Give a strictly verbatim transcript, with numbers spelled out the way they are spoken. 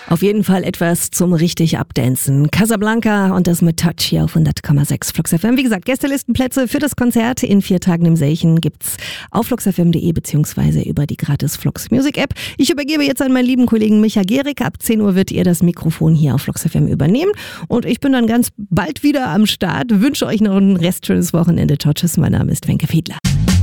Auf jeden Fall etwas zum richtig Abdancen. Casablanca und das mit Touch hier auf hundert Komma sechs Flux F M. Wie gesagt, Gästelistenplätze für das Konzert in vier Tagen im Seichen gibt's auf flux f m punkt de beziehungsweise über die gratis Flux Music App. Ich übergebe jetzt an meinen lieben Kollegen Micha Gehrig. Ab zehn Uhr wird ihr das Mikrofon hier auf Flux F M übernehmen. Und ich bin dann ganz bald wieder am Start. Wünsche euch noch ein restschönes Wochenende. Ciao, tschüss. Mein Name ist Wenke Fiedler.